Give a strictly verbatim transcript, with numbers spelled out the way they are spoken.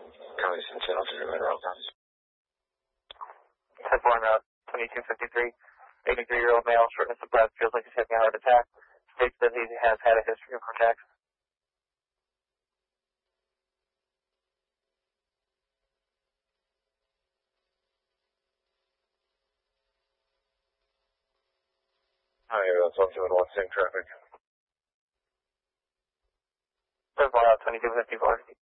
County Centennial to Monroe. ten four route twenty-two fifty-three, eighty-three-year-old male, shortness of breath, feels like he's having a heart attack. States that he has had a history of attacks. Hi, that's one two one, same traffic. ten four route twenty-two fifty-four.